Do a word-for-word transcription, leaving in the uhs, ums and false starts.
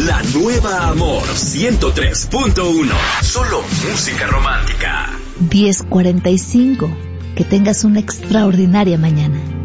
La nueva Amor ciento tres punto uno. Solo música romántica. diez cuarenta y cinco. Que tengas una extraordinaria mañana.